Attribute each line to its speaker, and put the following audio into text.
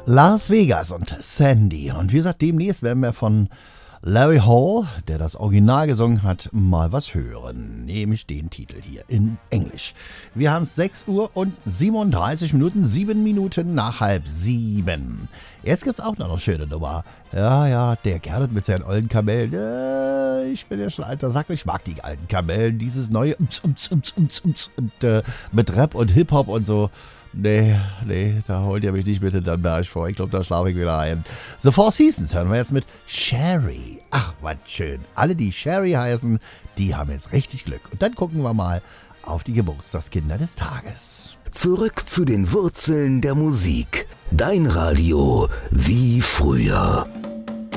Speaker 1: Las Vegas und Sandy. Und wie gesagt, demnächst werden wir von Larry Hall, der das Original gesungen hat, mal was hören. Nämlich den Titel hier in Englisch. Wir haben es 6 Uhr und 37 Minuten, 7 Minuten nach 6:30. Jetzt gibt es auch noch eine schöne Nummer. Ja, der Gernot mit seinen alten Kamellen. Ich bin ja schon alter Sack, ich mag die alten Kamellen. Dieses neue und mit Rap und Hip-Hop und so. Nee, da holt ihr mich nicht mit in den Berg vor. Ich glaube, da schlafe ich wieder ein. The Four Seasons hören wir jetzt mit Sherry. Ach, was schön. Alle, die Sherry heißen, die haben jetzt richtig Glück. Und dann gucken wir mal auf die Geburtstagskinder des Tages.
Speaker 2: Zurück zu den Wurzeln der Musik. Dein Radio wie früher.